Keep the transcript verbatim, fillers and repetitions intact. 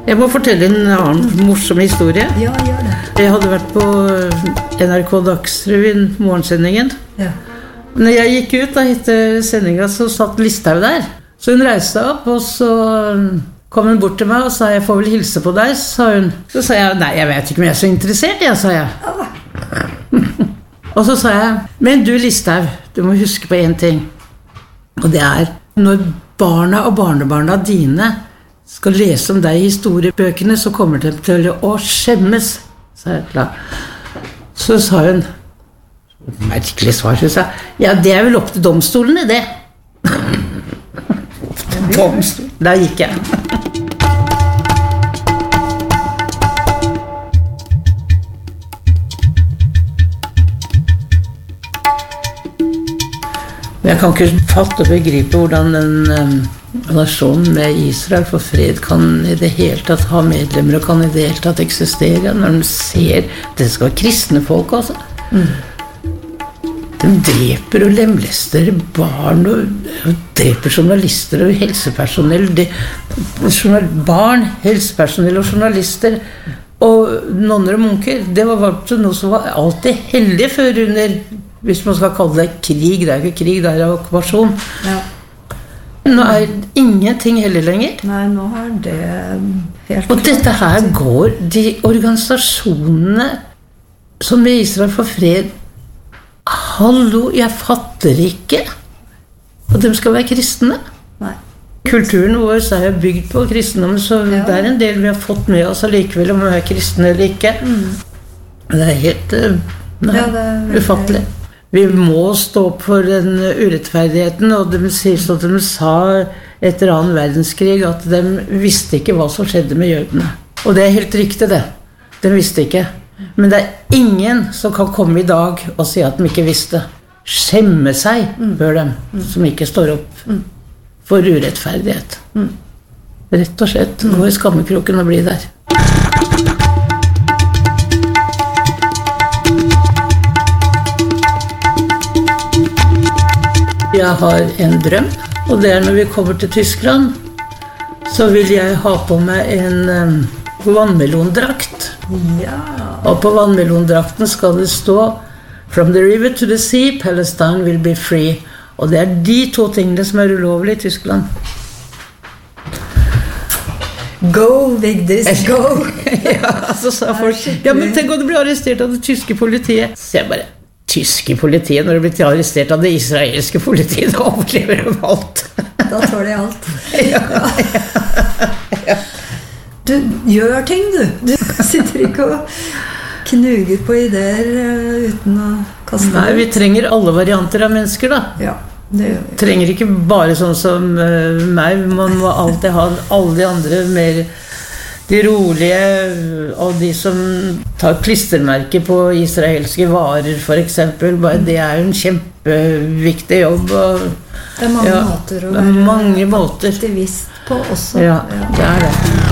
Jeg må fortelle en annen morsom historie. Ja, gjør det. Jeg hadde vært på N R K Dagsrevyen, morgensendingen. Ja. Når jeg gikk ut da etter sendingen, så satt Listhaug der. Så hun reiste opp, og så kom hun bort til meg og sa, jeg får vel hilse på deg, sa hun. Så sa jeg, nei, jeg vet ikke om jeg er så interessert, jeg, sa jeg. Og så sa jeg, men du Listhaug, du må huske på en ting. Og det er, når barna og barnebarna dine skal lese om deg i historiebøkene, så kommer de til å skjemmes, sa jeg klar. Så sa hun, merkelig svar, så sa jeg, ja, det er vel opp til domstolene, det. Domstolen, der gikk jeg. Jeg kan ikke fatte og begripe hvordan en um, nasjon med Israel for fred kan i det hele tatt ha medlemmer og kan i det hele tatt eksistere når de ser, det skal være kristne folk også. Mm. De dreper og lemlester barn og, og dreper journalister og helsepersonell. De, journal, barn, helsepersonell og journalister og nonner og munker. Det var noe som var alltid heldig før under, hvis man skal kalle det krig, det er ikke krig, det er okkupasjon. Ja. Nå er ingenting heller lenger. Nei, nå er det helt og dette her går, de organisasjonene som med Israel for fred, hallo, jeg fatter ikke. Og de skal være kristne. Nei. Kulturen vår er jo bygd på kristendommen, så ja. Det er en del vi har fått med oss allikevel om vi er kristne eller ikke. Mm. Det er helt nei, ja, det er ufattelig. Vi må stå opp for den urettferdigheten, og de sier så at de sa etter annen verdenskrig at de visste ikke hva som skjedde med jødene. Og det er helt riktig det. De visste ikke. Men det er ingen som kan komme i dag og si at de ikke visste. Skjemme seg, bør de, som ikke står opp for urettferdighet. Rett og slett, gå i skammekroken og bli der. Jeg har en drøm, og det er når vi kommer til Tyskland, så vil jeg ha på meg en um, vannmelondrakt. Ja. Og på vannmelondrakten skal det stå From the river to the sea, Palestine will be free. Og det er de to tingene som er ulovlige i Tyskland. Go, Vigdis, go! Ja, så sa folk, ja, men tenk om du blir arrestert av det tyske politiet. Så jeg bare, tyske politiet, når du blir arrestert av det israelske politiet, da overlever de alt. Da tar de alt. Ja, ja, ja. Du gjør ting, du. Du sitter ikke og knuger på ideer uten å kaste. Nei, vi trenger alle varianter av mennesker, da. Ja, det gjør vi. Trenger ikke bare sånn som uh, meg. Man må alltid ha alle de andre mer de rolige, og de som tar klistermerker på israelske varer, for eksempel. Det er jo en kjempeviktig jobb. Og, det er mange ja, måter å være mange måter. aktivist på også. Ja, det er det.